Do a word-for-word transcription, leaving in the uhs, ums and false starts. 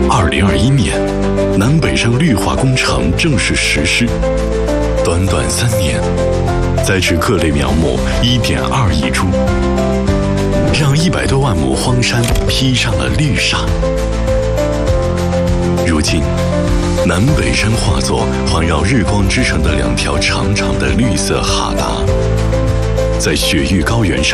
二零二一年，南北山绿化工程正式实施，短短三年，栽植各类苗木一点二亿株，让一百多万亩荒山披上了绿纱。如今，南北山化作环绕日光之城的两条长长的绿色哈达，在雪域高原上